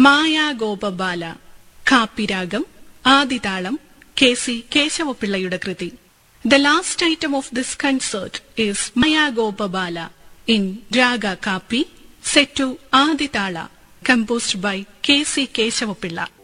Maya ഗോപബാല, കാപ്പിരാഗം, ആദിതാളം, K.C. കേശവപിള്ളയുടെ Krithi. The last item of this concert is Maya Gopabala in Raga Kapi, set to Aditala, composed by K.C. Keshavapilla.